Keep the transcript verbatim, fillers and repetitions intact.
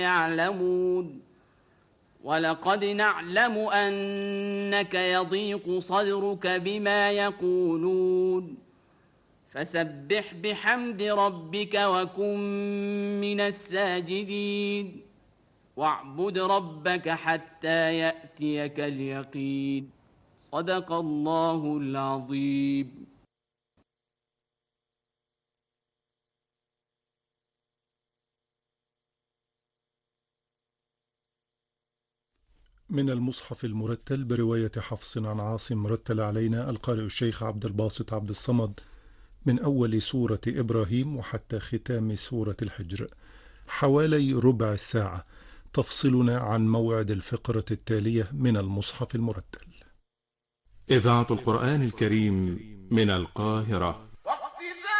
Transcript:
يعلمون ولقد نعلم أنك يضيق صدرك بما يقولون فسبح بحمد ربك وكن من الساجدين واعبد ربك حتى يأتيك اليقين صدق الله العظيم. من المصحف المرتل برواية حفص عن عاصم، مرتل علينا القارئ الشيخ عبد الباسط عبد الصمد، من أول سورة إبراهيم وحتى ختام سورة الحجر، حوالي ربع الساعة، تفصلنا عن موعد الفقرة التالية من المصحف المرتل. إذاعة القرآن الكريم من القاهرة.